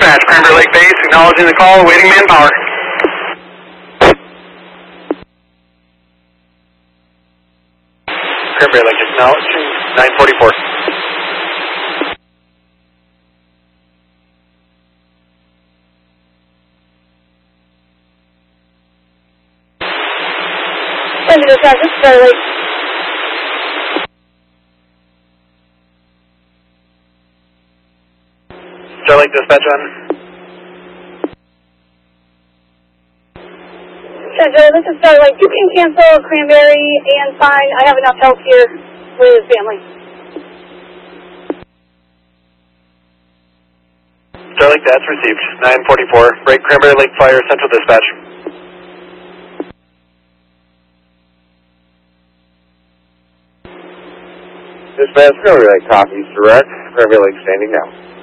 dispatch, Cranberry Lake Base, acknowledging the call, awaiting manpower. Cranberry Lake acknowledging 944. Dispatch, this is Cranberry Lake. Starlake dispatch on. Center, this is Starlake. You can cancel Cranberry and fine. I have enough help here with family. Starlake, that's received. 944. Break Cranberry Lake Fire, Central Dispatch. Dispatch, Cranberry Lake copies direct. Cranberry Lake standing down.